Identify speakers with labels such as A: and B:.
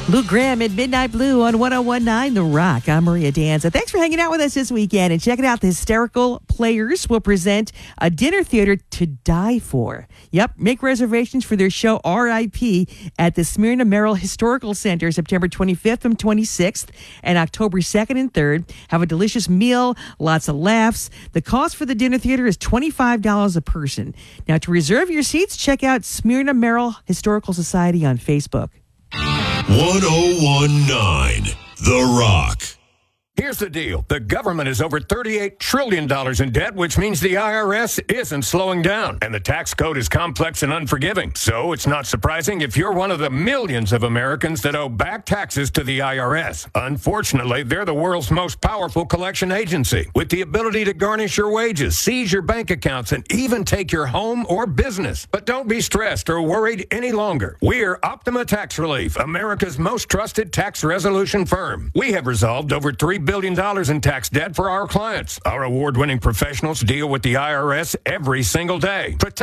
A: Lou Graham at Midnight Blue on 1019 The Rock. I'm Maria Danza. Thanks for hanging out with us this weekend. And check it out. The Hysterical Players will present a dinner theater to die for. Yep. Make reservations for their show R.I.P. at the Smyrna Merrill Historical Center September 25th and 26th and October 2nd and 3rd. Have a delicious meal, lots of laughs. The cost for the dinner theater is $25 a person. Now, to reserve your seats, check out Smyrna Merrill Historical Society on Facebook.
B: 1019 The Rock.
C: Here's the deal. The government is over $38 trillion in debt, which means the IRS isn't slowing down. And the tax code is complex and unforgiving. So it's not surprising if you're one of the millions of Americans that owe back taxes to the IRS. Unfortunately, they're the world's most powerful collection agency, with the ability to garnish your wages, seize your bank accounts, and even take your home or business. But don't be stressed or worried any longer. We're Optima Tax Relief, America's most trusted tax resolution firm. We have resolved over $3 billion in tax debt for our clients. Our award-winning professionals deal with the IRS every single day. Protect